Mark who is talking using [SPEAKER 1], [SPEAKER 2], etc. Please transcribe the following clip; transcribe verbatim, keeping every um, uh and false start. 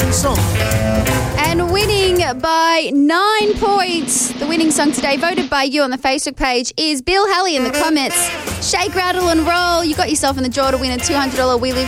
[SPEAKER 1] winning song.
[SPEAKER 2] And winning by nine points, the winning song today, voted by you on the Facebook page, is Bill Haley in the comments. Shake, rattle and roll. You got yourself in the draw to win a two hundred dollars We Live